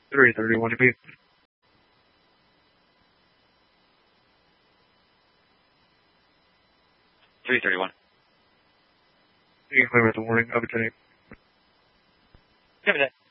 331 to be. 331. You can clear with the warning. Up to 10. Copy that.